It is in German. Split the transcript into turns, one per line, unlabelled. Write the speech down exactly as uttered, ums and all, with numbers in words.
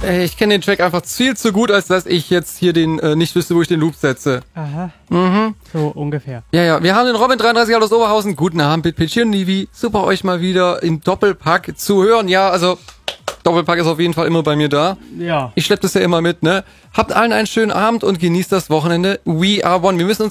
Ey, ich kenne den Track einfach viel zu gut, als dass ich jetzt hier den äh, nicht wüsste, wo ich den Loop setze.
Aha.
Mhm.
So ungefähr.
Ja, ja, wir haben den Robin dreiunddreißig aus Oberhausen. Guten Abend, mit Pitch und Nivi. Super, euch mal wieder im Doppelpack zu hören. Ja, also Doppelpack ist auf jeden Fall immer bei mir da.
Ja.
Ich schleppe das ja immer mit, ne? Habt allen einen schönen Abend und genießt das Wochenende. We are one. Wir müssen uns